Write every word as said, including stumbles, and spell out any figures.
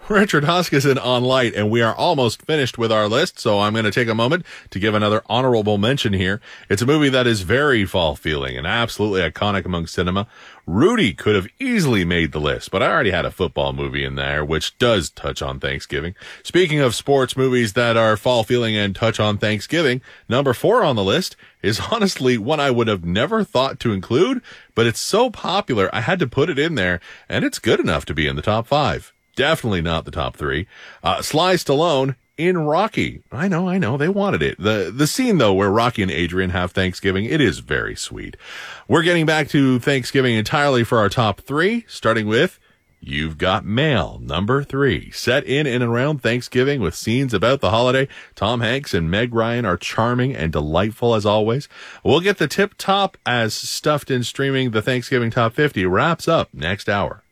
Richard Huskisson on Light, and we are almost finished with our list, so I'm going to take a moment to give another honorable mention here. It's a movie that is very fall-feeling and absolutely iconic among cinema. Rudy could have easily made the list, but I already had a football movie in there, which does touch on Thanksgiving. Speaking of sports movies that are fall-feeling and touch on Thanksgiving, number four on the list is honestly one I would have never thought to include, but it's so popular I had to put it in there, and it's good enough to be in the top five. Definitely not the top three. Uh, Sly Stallone in Rocky. I know, I know, they wanted it. The the scene, though, where Rocky and Adrian have Thanksgiving, it is very sweet. We're getting back to Thanksgiving entirely for our top three, starting with You've Got Mail, number three. Set in and around Thanksgiving with scenes about the holiday, Tom Hanks and Meg Ryan are charming and delightful as always. We'll get the tip top as Stuffed in Streaming, the Thanksgiving Top fifty wraps up next hour.